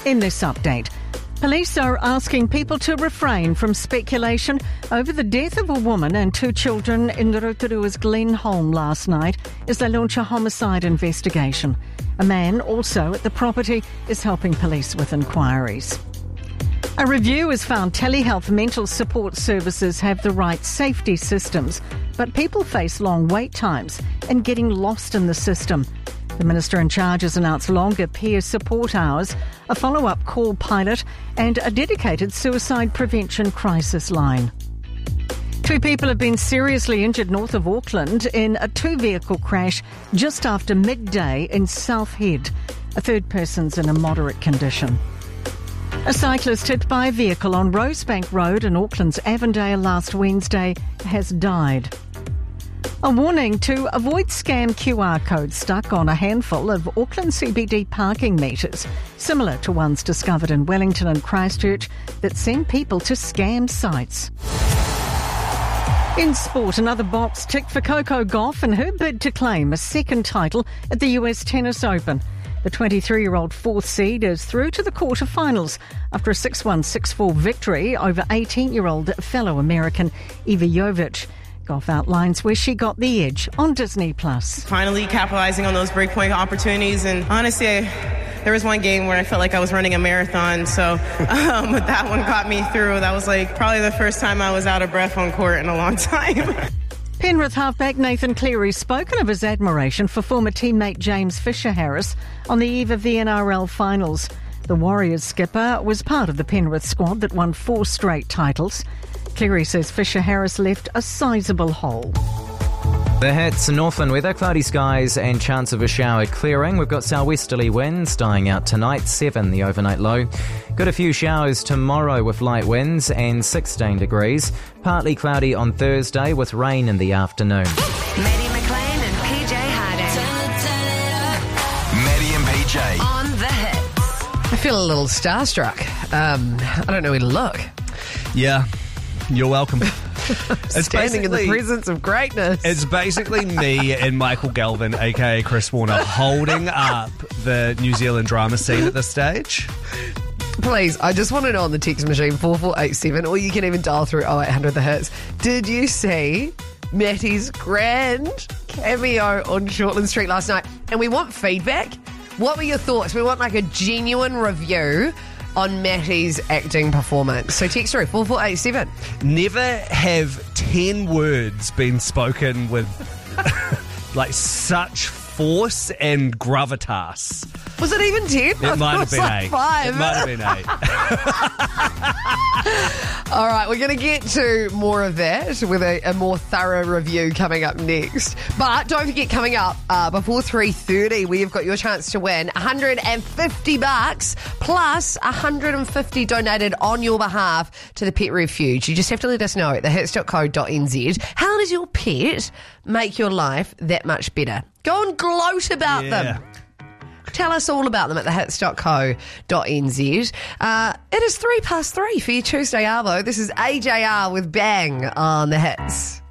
In this update, police are asking people to refrain from speculation over the death of a woman and 2 children in Rotorua's Glenholm last night as they launch a homicide investigation. A man also at the property is helping police with inquiries. A review has found telehealth mental support services have the right safety systems, but people face long wait times and getting lost in the system. The Minister in charge has announced longer peer support hours, a follow-up call pilot and a dedicated suicide prevention crisis line. 2 people have been seriously injured north of Auckland in a 2-vehicle crash just after midday in South Head. A 3rd person's in a moderate condition. A cyclist hit by a vehicle on Rosebank Road in Auckland's Avondale last Wednesday has died. A warning to avoid scam QR codes stuck on a handful of Auckland CBD parking meters, similar to ones discovered in Wellington and Christchurch that send people to scam sites. In sport, another box ticked for Coco Gauff in her bid to claim a 2nd title at the US Tennis Open. The 23-year-old 4th seed is through to the quarter-finals after a 6-1, 6-4 victory over 18-year-old fellow American Iva Jovic. Gauff outlines where she got the edge on Disney+. Finally capitalizing on those breakpoint opportunities, and honestly, there was one game where I felt like I was running a marathon, so that one got me through. That was probably the first time I was out of breath on court in a long time. Penrith halfback Nathan Cleary spoken of his admiration for former teammate James Fisher-Harris on the eve of the NRL finals. The Warriors skipper was part of the Penrith squad that won 4 straight titles. Cleary says Fisher-Harris left a sizable hole. The Hits, Northland weather, cloudy skies and chance of a shower clearing. We've got southwesterly winds dying out tonight, 7 the overnight low. Got a few showers tomorrow with light winds and 16 degrees. Partly cloudy on Thursday with rain in the afternoon. Maddie McLean and PJ Harding. Maddie and PJ. On The Hits. I feel a little starstruck. I don't know where to look. Yeah, you're welcome. Standing in the presence of greatness. It's basically me and Michael Galvin, a.k.a. Chris Warner, holding up the New Zealand drama scene at this stage. Please, I just want to know on the text machine, 4487, or you can even dial through 0800 The Hits. Did you see Matty's grand cameo on Shortland Street last night? And we want feedback. What were your thoughts? We want a genuine review on Matty's acting performance. So text through 4487. Never have 10 words been spoken with such force and gravitas. Was it even 10? It might have been 8. 5. It might have been 8. All right, we're going to get to more of that with a more thorough review coming up next. But don't forget, coming up before 3:30, we have got your chance to win $150 plus $150 donated on your behalf to the Pet Refuge. You just have to let us know at thehits.co.nz. How does your pet make your life that much better? Go and gloat about them. Tell us all about them at thehits.co.nz. It is 3 past 3 for your Tuesday Arvo. This is AJR with Bang on The Hits.